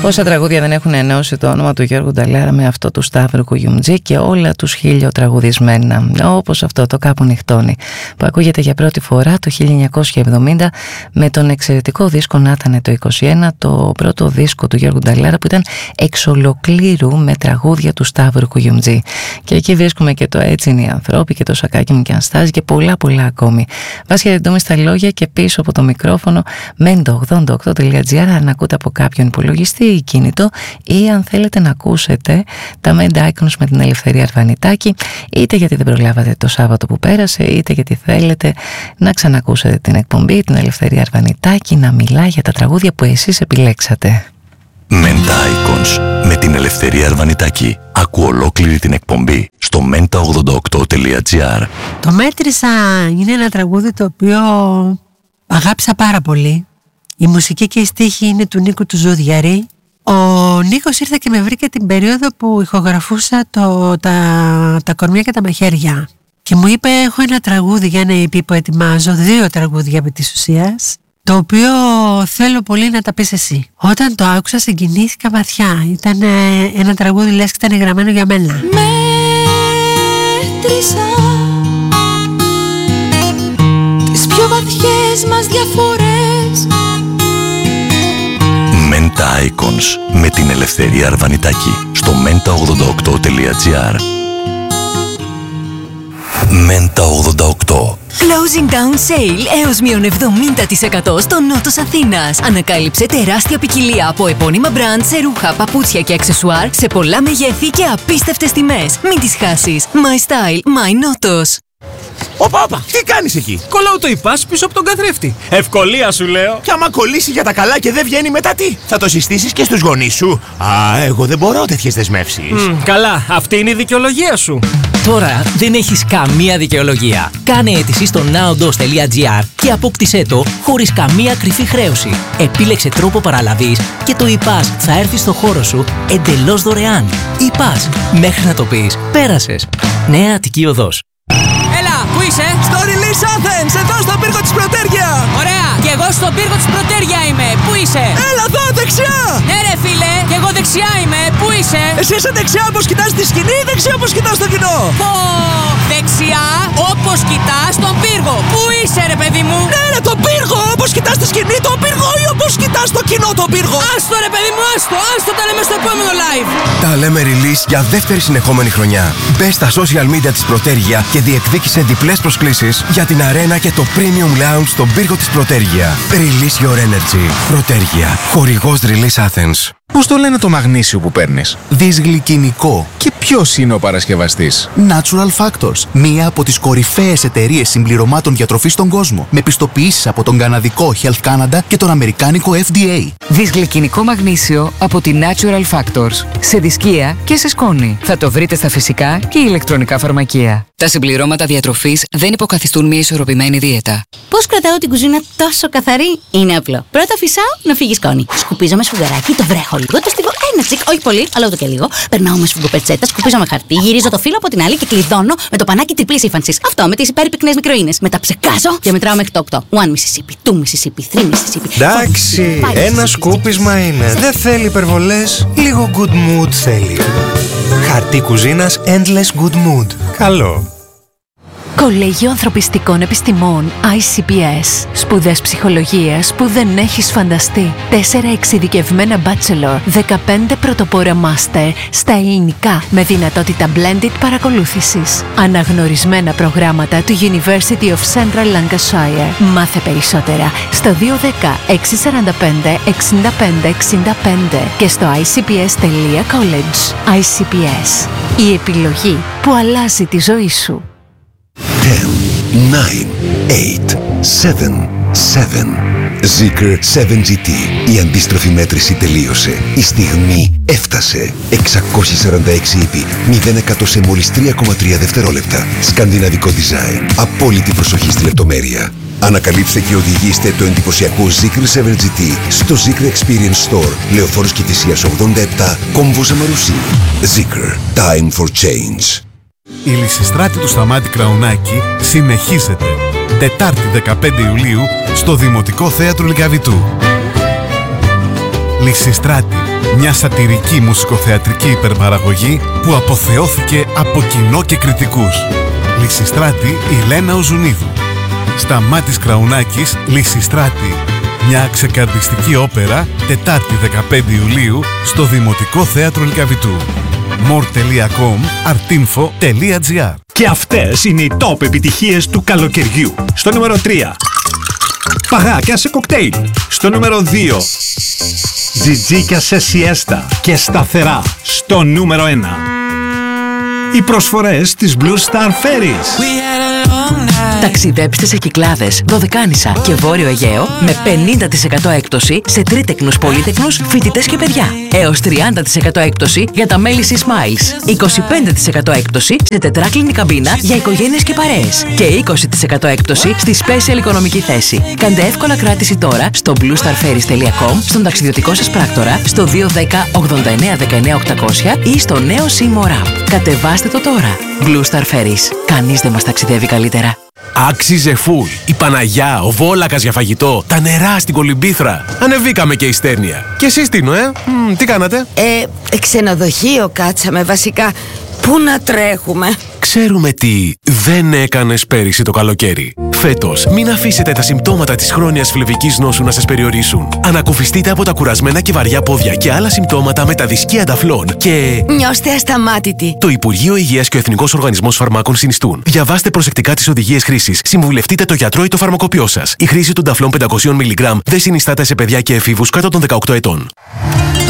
Πόσα τραγούδια δεν έχουν ενώσει το όνομα του Γιώργου Νταλάρα με αυτό του Σταύρου Κουγιουμτζή και όλα τους 1000 τραγουδισμένα, όπως αυτό το Κάπου νυχτώνει, που ακούγεται για πρώτη φορά το 1970 με τον εξαιρετικό δίσκο Να ήτανε το 21, το πρώτο δίσκο του Γιώργου Νταλάρα, που ήταν εξ ολοκλήρου με τραγούδια του Σταύρου Κουγιουμτζή. Και εκεί βρίσκουμε και το Έτσι είναι οι ανθρώποι και το Σακάκι μου και αν στάζει και πολλά ακόμη. Βάσια Ρεντόμη στα λόγια και πίσω από το μικρόφωνο mendo88.gr, αν ακούτε από κάποιον υπολογιστή ή κινητό, ή αν θέλετε να ακούσετε τα Mend Icons με την Ελευθερία Αρβανιτάκη, είτε γιατί δεν προλάβατε το Σάββατο που πέρασε, είτε γιατί θέλετε να ξανακούσετε την εκπομπή, την Ελευθερία Αρβανιτάκη να μιλάει για τα τραγούδια που εσείς επιλέξατε. Mend Icons με την Ελευθερία Αρβανιτάκη. Άκου ολόκληρη την εκπομπή στο menta88.gr. Το Μέτρησα είναι ένα τραγούδι το οποίο αγάπησα πάρα πολύ. Η μουσική και η στίχη είναι του Νίκου του Ζουδιαρή. Ο Νίκος ήρθε και με βρήκε την περίοδο που ηχογραφούσα τα κορμιά και τα μαχαίρια. Και μου είπε: έχω ένα τραγούδι για ένα EP που ετοιμάζω, 2 τραγούδια επί της ουσίας, το οποίο θέλω πολύ να τα πεις εσύ. Όταν το άκουσα συγκινήθηκα βαθιά. Ήταν ένα τραγούδι λες και ήταν γραμμένο για μένα. Μέτρησα τις πιο βαθιές μας διαφορές. Menta Icons με την Ελευθερία Αρβανιτάκη στο menta88.gr. Menta 88. Closing down sale έως μείον 70% στο νότος Αθήνας. Ανακάλυψε τεράστια ποικιλία από επώνυμα μπραντ σε ρούχα, παπούτσια και αξεσουάρ σε πολλά μεγέθη και απίστευτες τιμές. Μην τις χάσεις. My style, my νότος. Όπα, τι κάνεις εκεί? Κολλάω το ιπάς πίσω από τον καθρέφτη. Ευκολία σου λέω. Κι άμα κολλήσει για τα καλά και δεν βγαίνει μετά τι? Θα το συστήσεις και στους γονείς σου? Εγώ δεν μπορώ τέτοιες δεσμεύσεις. Καλά, αυτή είναι η δικαιολογία σου. Τώρα δεν έχεις καμία δικαιολογία. Κάνε αίτηση στο naodos.gr και απόκτησέ το χωρίς καμία κρυφή χρέωση. Επίλεξε τρόπο παραλαβής και το iPass θα έρθει στο χώρο σου εντελώς δωρεάν. iPass, μέχρι να το πεις, πέρασες. Νέα Αττική Οδός. Έλα, πού είσαι? Στο Release Athens, εδώ στον πύργο της Πρωτέρια. Ωραία, και εγώ στον πύργο της Πρωτέρια είμαι. Πού είσαι? Έλα εδώ, δεξιά. Ναι ρε φίλε, και εγώ δεξιά είμαι. Πού είσαι? Εσύ είσαι δεξιά όπως κοιτάς τη σκηνή ή δεξιά όπως κοιτάς το κοινό? Δεξιά όπως κοιτάς τον πύργο. Πού είσαι ρε παιδί μου? Ναι ρε, τον πύργο, όπως κοιτάς τη σκηνή τον πύργο ή όπως κοιτάς το κοινό τον πύργο? Άστο ρε παιδί μου, άστο, τα λέμε στο επόμενο live. Τα λέμε release για δεύτερη συνεχόμενη χρονιά. Μπες στα social media της Πρωτέρια και διεκδίκησε διπλές προσκλήσεις για την αρένα και το premium lounge στον πύργο της Πρωτέρια. Release your energy. Πρωτέρια, χορηγός Release Athens. Πώς το λένε το μαγνήσιο που παίρνεις? Δυσγλυκινικό. Και ποιος είναι ο παρασκευαστής? Natural Factors, μία από τις κορυφαίες εταιρείες συμπληρωμάτων διατροφής στον κόσμο, με πιστοποιήσεις από τον καναδικό Health Canada και τον αμερικάνικο FDA. Δυσγλυκινικό μαγνήσιο από τη Natural Factors. Σε δισκία και σε σκόνη. Θα το βρείτε στα φυσικά και ηλεκτρονικά φαρμακεία. Τα συμπληρώματα διατροφής δεν υποκαθιστούν μια ισορροπημένη δίαιτα. Πώς κρατάω την κουζίνα τόσο καθαρή? Είναι απλό. Πρώτα φυσάω να φύγει σκόνη. Σκουπίζω με σφουγγαράκι, το βρέχω λίγο, το στιβώ ένα τσικ, όχι πολύ, αλλά ούτε και λίγο. Περνάω με σφουγγοπετσέτα, σκουπίζω με χαρτί, γυρίζω το φύλλο από την άλλη και κλειδώνω με το πανάκι τριπλής ύφανσης. Αυτό με τις υπέρπυκνες μικροίνες. Μετά ψεκάζω και μετράω μέχρι το 8. 1 Mississippi, 2 Mississippi, 3 Mississippi. Εντάξει, ένα σκούπισμα είναι. Δεν θέλει υπερβολές. Λίγο good mood θέλει. Χαρτί κουζίνας Endless Good Mood. Καλό. Κολέγιο Ανθρωπιστικών Επιστημών ICPS. Σπουδές ψυχολογίας που δεν έχεις φανταστεί. 4 εξειδικευμένα bachelor, 15 πρωτοπόρα master στα ελληνικά με δυνατότητα blended παρακολούθησης. Αναγνωρισμένα προγράμματα του University of Central Lancashire. Μάθε περισσότερα στο 210 645 65 65 και στο icps.college. ICPS. Η επιλογή που αλλάζει τη ζωή σου. 10, 9, 8, 7, 7. Zikr 7GT. Η αντίστροφη μέτρηση τελείωσε. Η στιγμή έφτασε. 646 ύπη. 0% σε μόλις 3,3 δευτερόλεπτα. Σκανδιναβικό design. Απόλυτη προσοχή στη λεπτομέρεια. Ανακαλύψτε και οδηγήστε το εντυπωσιακό Zikr 7GT στο Zikr Experience Store, Λεωφόρος Κηφισίας 87, Κόμβος Αμαρουσί. Zikr. Time for change. Η Λυσιστράτη του Σταμάτη Κραουνάκη συνεχίζεται. Τετάρτη 15 Ιουλίου στο Δημοτικό Θέατρο Λυκαβητού. Λυσιστράτη, μια σατυρική μουσικοθεατρική υπερπαραγωγή που αποθεώθηκε από κοινό και κριτικούς. Λυσιστράτη, η Λένα Οζουνίδου. Σταμάτης Κραουνάκης, Λυσιστράτη. Μια ξεκαρδιστική όπερα, Τετάρτη 15 Ιουλίου, στο Δημοτικό Θέατρο Λυκαβητού. more.com, artinfo.gr. Και αυτές είναι οι top επιτυχίες του καλοκαιριού. Στο νούμερο 3, παγάκια σε κοκτέιλ. Στο νούμερο 2, τζιτζίκια σε σιέστα και σταθερά. Στο νούμερο 1, οι προσφορές της Blue Star Ferries. Ταξιδέψτε σε Κυκλάδες, Δωδεκάνησα και Βόρειο Αιγαίο με 50% έκπτωση σε τρίτεκνους, πολύτεκνους, φοιτητές και παιδιά. Έως 30% έκπτωση για τα μέλη Sea Smiles. 25% έκπτωση σε τετράκλινη καμπίνα για οικογένειες και παρέες. Και 20% έκπτωση στη Special οικονομική θέση. Κάντε εύκολα κράτηση τώρα στο bluestarferries.com, στον ταξιδιωτικό σας πράκτορα, στο 210 89 19 800 ή στο νέο Seymour App. Κατεβάστε το τώρα. Blue Star Ferries. Κανείς δεν μας ταξιδεύει καλύτερα. Άξιζε φουλ. Η Παναγιά, ο Βόλακας για φαγητό, τα νερά στην Κολυμπήθρα. Ανεβήκαμε και η Στέρνια. Και εσείς Τίνο, τι κάνατε? Ξενοδοχείο κάτσαμε βασικά. Πού να τρέχουμε? Ξέρουμε τι δεν έκανες πέρυσι το καλοκαίρι. Φέτος, μην αφήσετε τα συμπτώματα της χρόνιας φλεβικής νόσου να σας περιορίσουν. Ανακουφιστείτε από τα κουρασμένα και βαριά πόδια και άλλα συμπτώματα με τα δισκία ταφλών και... Νιώστε ασταμάτητοι. Το Υπουργείο Υγείας και ο Εθνικός Οργανισμός Φαρμάκων συνιστούν. Διαβάστε προσεκτικά τις οδηγίες χρήσης. Συμβουλευτείτε το γιατρό ή το φαρμακοποιό σας. Η χρήση των ταφλών 500 mg δεν συνιστάται σε παιδιά και εφήβους κάτω των 18 ετών.